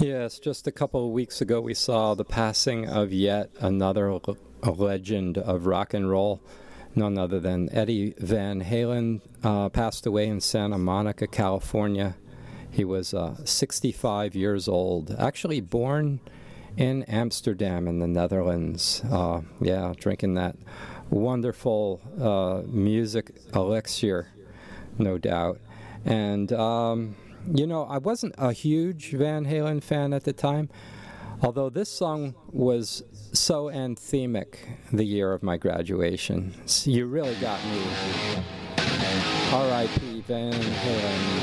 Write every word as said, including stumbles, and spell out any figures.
Yes, just a couple of weeks ago we saw the passing of yet another l- a legend of rock and roll. None other than Eddie Van Halen uh, passed away in Santa Monica, California. He was uh, sixty-five years old, actually born in Amsterdam in the Netherlands. Uh, yeah, drinking that wonderful uh, music elixir, no doubt. And, um, you know, I wasn't a huge Van Halen fan at the time, although this song was so anthemic the year of my graduation. You really got me. R I P Van Halen.